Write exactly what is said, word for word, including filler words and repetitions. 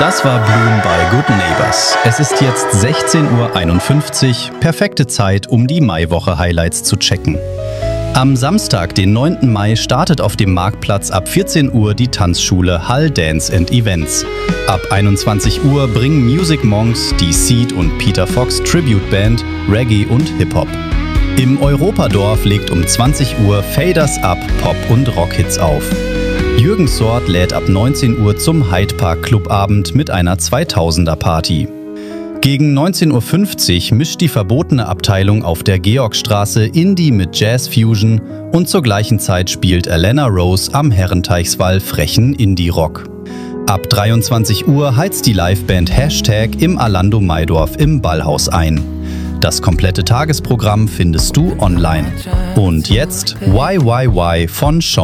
Das war Bloom bei Good Neighbors. Es ist jetzt sechzehn Uhr einundfünfzig, perfekte Zeit, um die Maiwoche-Highlights zu checken. Am Samstag, den neunten Mai, startet auf dem Marktplatz ab vierzehn Uhr die Tanzschule Hall Dance and Events. Ab einundzwanzig Uhr bringen Music Monks, die Seed und Peter Fox Tribute Band, Reggae und Hip-Hop. Im Europadorf legt um zwanzig Uhr Faders Up Pop- und Rockhits auf. Jürgen Sort lädt ab neunzehn Uhr zum Hyde Park Clubabend mit einer zweitausender Party. Gegen neunzehn Uhr fünfzig mischt die verbotene Abteilung auf der Georgstraße Indie mit Jazz Fusion und zur gleichen Zeit spielt Alana Rose am Herrenteichswall frechen Indie-Rock. Ab dreiundzwanzig Uhr heizt die Liveband Hashtag im Alando Maidorf im Ballhaus ein. Das komplette Tagesprogramm findest du online. Und jetzt Y Y Y von Sean